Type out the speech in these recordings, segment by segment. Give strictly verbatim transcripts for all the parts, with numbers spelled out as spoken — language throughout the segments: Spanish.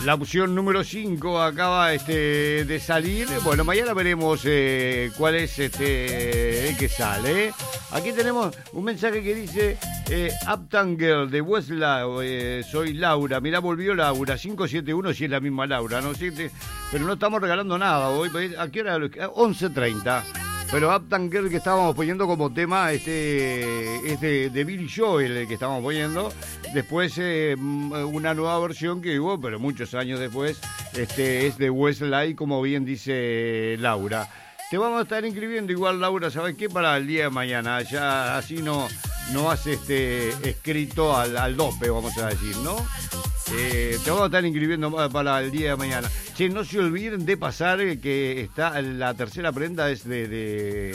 La opción número cinco acaba este, de salir. Bueno, mañana veremos eh, cuál es este, el que sale. Aquí tenemos un mensaje que dice eh, Uptown Girl de Westlaw, eh, soy Laura. Mirá, volvió Laura, cinco siete uno, si es la misma Laura, ¿no? Siete, pero no estamos regalando nada hoy. ¿A qué hora? once treinta. Pero Uptown Girl que estábamos poniendo como tema este, este de Billy Joel, el que estábamos poniendo. Después eh, una nueva versión que hubo, pero muchos años después, este es de Westlife, como bien dice Laura. Te vamos a estar inscribiendo igual, Laura, ¿sabes qué? Para el día de mañana. Ya así no, no has este, escrito al, al dope, vamos a decir, ¿no? Eh, te vamos a estar inscribiendo para el día de mañana. Che, no se olviden de pasar que está la tercera prenda es de, de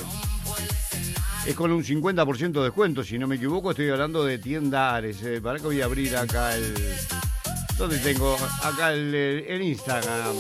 es con un cincuenta por ciento de descuento, si no me equivoco. Estoy hablando de tienda Ares. Eh, para que voy a abrir acá el... ¿Dónde tengo? Acá el, el Instagram.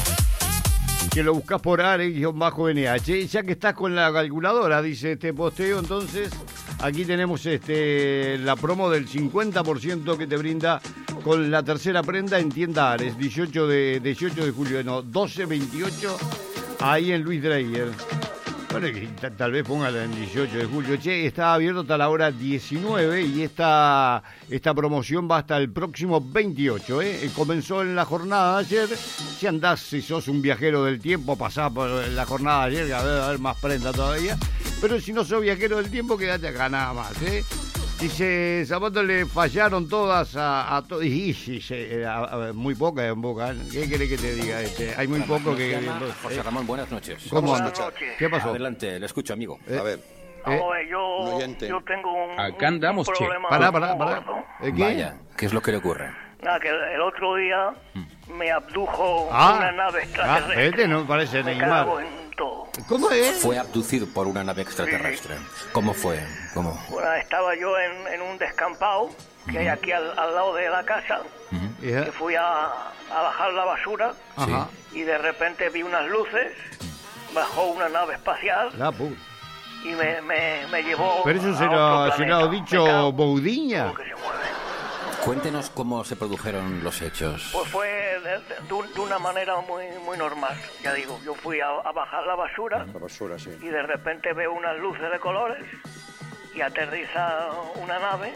Que lo buscas por Ares-N H. Ya que estás con la calculadora, dice este posteo, entonces aquí tenemos este la promo del cincuenta por ciento que te brinda con la tercera prenda en tienda Ares, dieciocho de julio, no, doce veintiocho, ahí en Luis Dreyer. Bueno, tal vez póngala en dieciocho de julio. Che, está abierto hasta la hora diecinueve y esta, esta promoción va hasta el próximo veintiocho, ¿eh? Comenzó en la jornada de ayer. Si andás, si sos un viajero del tiempo, pasá por la jornada de ayer, a ver, a ver más prenda todavía. Pero si no sos viajero del tiempo, quédate acá nada más, ¿eh? Dice, Zapato le fallaron todas a, a todos. Y, y, y a, a, muy pocas en Boca. ¿Qué querés que te diga? Este, hay muy poco que... José Ramón, buenas noches. ¿Cómo buenas andas? noches. ¿Qué pasó? Adelante, le escucho, amigo. Eh, a ver. Eh, un yo, oyente. yo tengo un, Acá andamos, un che. problema. Pará, pará, pará. gordo. ¿Eh, ¿Qué? Vaya, ¿qué es lo que le ocurre? Nada, que el, el otro día me abdujo Ah, una nave ah, extraterrestre. este no parece me Neymar. cago en todo. ¿Cómo es? Fue abducido por una nave extraterrestre. ¿Cómo fue? ¿Cómo? Bueno, estaba yo en, en un descampado que hay aquí al, al lado de la casa. Yeah. Que fui a, a bajar la basura. Ajá. Y de repente vi unas luces. Bajó una nave espacial. La puta. Y me, me, me llevó. Pero eso a se otro lo, se planeta. lo ha Me dicho cago Boudiña. en lo que se mueve. Cuéntenos cómo se produjeron los hechos. Pues fue de, de, de una manera muy muy normal, ya digo. Yo fui a, a bajar la basura La basura, sí. y de repente veo unas luces de colores y aterriza una nave.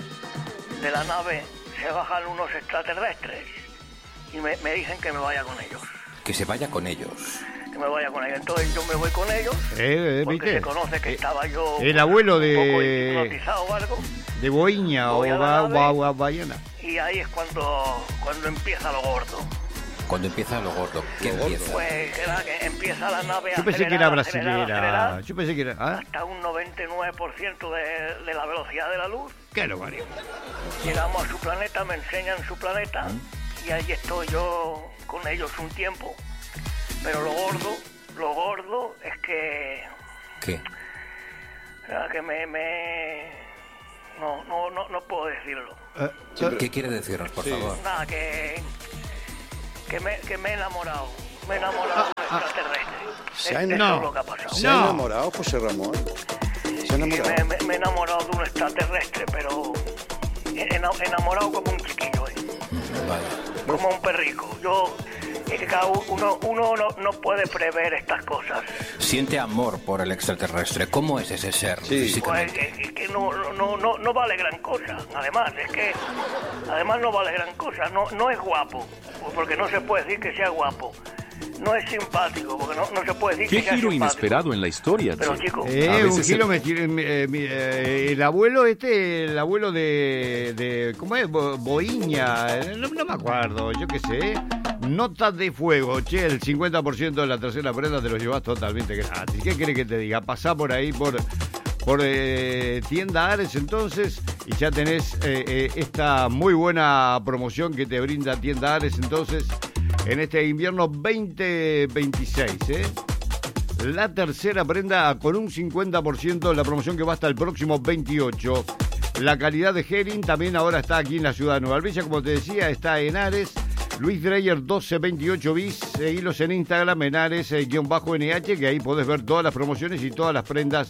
De la nave se bajan unos extraterrestres y me, me dicen que me vaya con ellos. Que se vaya con ellos. Que me vaya con ellos. Entonces yo me voy con ellos Eh, eh, porque ¿viste? se conoce que Eh, estaba yo el abuelo de- un poco hipnotizado o algo. De Boiña o Voy a la Ba- nave. Ba- Ba- Baiana. Y ahí es cuando, cuando empieza lo gordo. Cuando empieza lo gordo, ¿qué Lo gordo. empieza? Pues era que empieza la nave a Yo pensé que acelerar, era acelerar, brasilera. acelerar, Yo pensé que era... ¿Ah? hasta un noventa y nueve por ciento de, de la velocidad de la luz. ¿Qué lo parió? Llegamos a su planeta, me enseñan su planeta y ahí estoy yo con ellos un tiempo. Pero lo gordo, lo gordo es que, ¿Qué? ah, que me, me no, no, no, no puedo decirlo. Eh, eh, ¿Qué quiere decirnos, por Sí. favor? Nada, que, que me, que me he enamorado, me he enamorado de un extraterrestre. Se ha Es- ena- eso no. es lo que ha pasado. ¿Se No. ha enamorado, José Ramón? ¿Se ha Y enamorado? me, me- me he enamorado de un extraterrestre, pero ena- enamorado como un chiquillo, ¿eh? Vaya. Como un perrico. Yo, es que cada uno, uno no, no puede prever estas cosas. Siente amor por el extraterrestre. ¿Cómo es ese ser Sí. Pues, físicamente? es, es que no, no, no, no vale gran cosa. Además, es que además no vale gran cosa. No, no es guapo, porque no se puede decir que sea guapo. No es simpático, porque no, no se puede decir Qué que sea giro simpático. inesperado en la historia, Pero che. chicos, Eh, A un veces giro el- me tiene- eh, mi- eh, el abuelo este, el abuelo de, de ¿cómo es? Bo- Boiña, eh, no, no me acuerdo, yo qué sé. Nota de fuego, che, el cincuenta por ciento de la tercera prenda te lo llevas totalmente gratis. ¿Qué querés que te diga? Pasá por ahí por por eh, tienda Ares entonces y ya tenés eh, eh, esta muy buena promoción que te brinda tienda Ares entonces en este invierno veinte veintiséis, ¿eh? La tercera prenda con un cincuenta por ciento, la promoción que va hasta el próximo veintiocho. La calidad de Herring también ahora está aquí en la ciudad de Nueva Albesia, como te decía, está en Ares. Luis Dreyer doce veintiocho bis, seguilos en Instagram en Ares-N H, que ahí podés ver todas las promociones y todas las prendas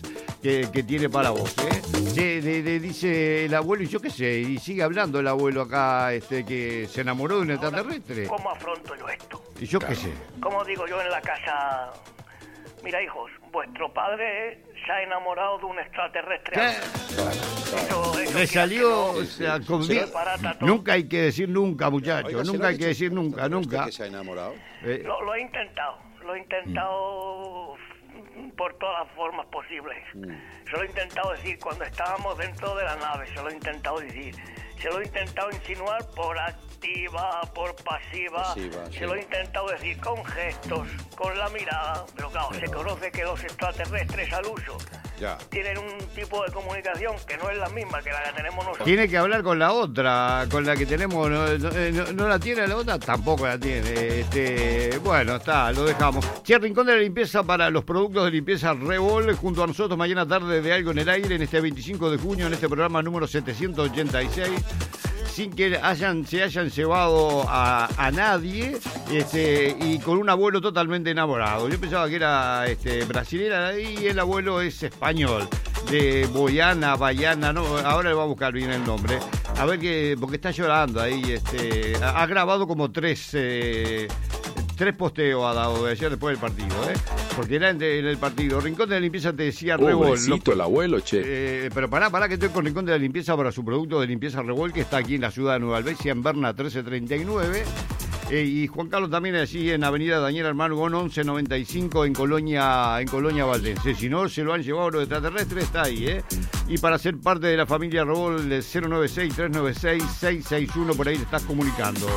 que, que tiene para vos, ¿eh? Sí, le, le dice el abuelo, y yo qué sé, y sigue hablando el abuelo acá, este, que se enamoró de un extraterrestre. ¿Cómo afronto yo esto? Y yo qué sé. ¿Cómo digo yo en la casa? Mira, hijos, vuestro padre se ha enamorado de un extraterrestre. ¿Qué? Eso, eso Le salió, o sea, con Se bien- barata todo. Nunca hay que decir nunca, muchachos, Oiga, ¿se lo nunca ha hay que dicho decir nunca, usted nunca. que se ha enamorado? Eh, Lo, lo he intentado, lo he intentado por todas las formas posibles. Se lo he intentado decir cuando estábamos dentro de la nave, se lo he intentado decir. Se lo he intentado insinuar por activa, por pasiva. Pasiva, sí. Se lo he intentado decir con gestos, con la mirada. Pero claro, se conoce que los extraterrestres al uso Ya. tienen un tipo de comunicación que no es la misma que la que tenemos nosotros. Tiene que hablar con la otra, con la que tenemos, no, no, eh, no- no la tiene la otra, tampoco la tiene. Este, bueno, está, lo dejamos. Che, Rincón de la Limpieza para los productos de limpieza Revol, junto a nosotros mañana tarde de Algo en el Aire, en este veinticinco de junio, en este programa número setecientos ochenta y seis. Sin que hayan, se hayan llevado a, a nadie, este, y con un abuelo totalmente enamorado. Yo pensaba que era este, brasilera y el abuelo es español, de Boyana, Bayana, no, ahora le voy a buscar bien el nombre. A ver qué, porque está llorando ahí, este, ha, ha grabado como tres, eh, tres posteos ha dado de ayer después del partido, ¿eh? Porque era en, en el partido. Rincón de la Limpieza te decía Revol. Pobrecito el abuelo, che. Eh, pero pará, pará, que estoy con Rincón de la Limpieza para su producto de limpieza Revol, que está aquí en la ciudad de Nueva Albesia, en Berna trece treinta y nueve. Eh, y Juan Carlos también allí en Avenida Daniel Armagón once noventa y cinco en Colonia, en Colonia Valdense. Si no se lo han llevado los extraterrestres, está ahí, ¿eh? Y para ser parte de la familia Revol, de cero nueve seis, tres nueve seis, seis seis uno, por ahí te estás comunicando.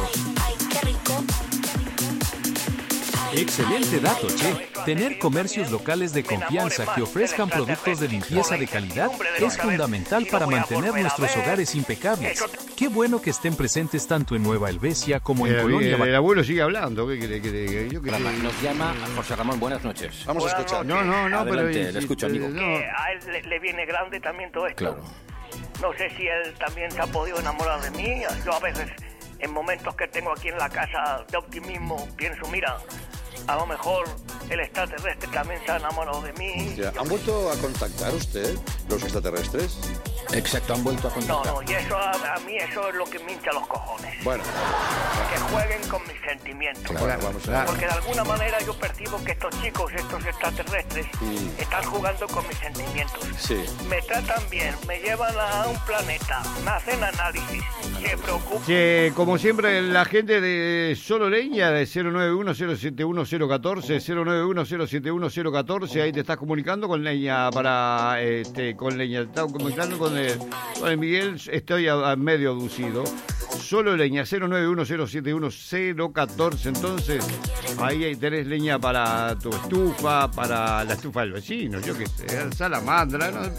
Excelente dato, che. Tener comercios locales de confianza que ofrezcan productos de limpieza de calidad es fundamental para mantener nuestros hogares impecables. Qué bueno que estén presentes tanto en Nueva Helvecia como en El, Colonia. el, el abuelo sigue hablando. ¿Qué quiere que diga? Yo qué sé. Nos llama José Ramón, buenas noches. Vamos a Buenas escuchar. No, no, no, Adelante, pero... le escucho, amigo. no. Que a él le, le viene grande también todo esto. Claro. No sé si él también se ha podido enamorar de mí. Yo a veces, en momentos que tengo aquí en la casa de optimismo, pienso, mira, a lo mejor el extraterrestre también se ha enamorado de mí. Ya, ¿han vuelto a contactar usted, los extraterrestres? Exacto, han vuelto a No, contactar. no, y eso a, a mí eso es lo que me hincha los cojones. Bueno, Que jueguen con mis sentimientos. claro, vamos a ver. Porque de alguna manera yo percibo que estos chicos, estos extraterrestres, Mm. están jugando con mis sentimientos. Sí. Me tratan bien, me llevan a un planeta, me hacen análisis, se preocupan. Che, como siempre, la gente de Solo Leña, de cero nueve uno cero siete uno cero uno cuatro, cero nueve uno cero siete uno cero uno cuatro, ahí te estás comunicando con Leña para, este, con Leña, te estás comunicando con el, con el Miguel, estoy a, a medio aducido. Solo Leña, cero nueve uno cero siete uno cero uno cuatro, entonces ahí tenés leña para tu estufa, para la estufa del vecino, yo qué sé, salamandra, ¿no?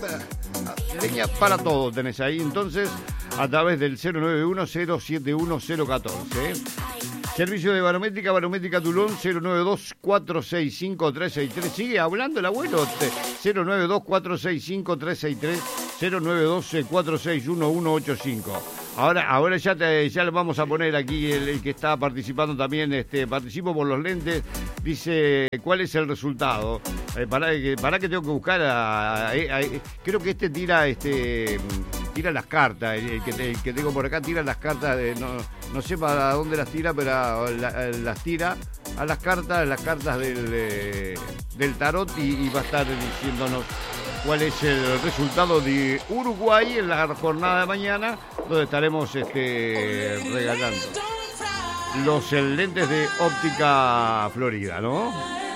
Leña para todo tenés ahí, entonces a través del cero nueve uno cero siete uno cero uno cuatro, ¿eh? Servicio de barométrica, barométrica Tulón, cero nueve dos cuatro seis cinco tres seis tres. Sigue hablando el abuelo, cero nueve dos cuatro seis cinco tres seis tres, cero nueve dos cuatro seis uno uno ocho cinco. Ahora, ahora ya te, ya le vamos a poner aquí el, el que está participando también, este, participo por los lentes, dice cuál es el resultado. Eh, para, que, para que tengo que buscar a, a- a- creo que este tira este tira las cartas, el, el que, te- el que tengo por acá tira las cartas, de, no, no sé para dónde las tira, pero la- las tira a las cartas, las cartas del, eh, del tarot y, y va a estar diciéndonos cuál es el resultado de Uruguay en la jornada de mañana, donde estaremos este, regalando los lentes de Óptica Florida, ¿no?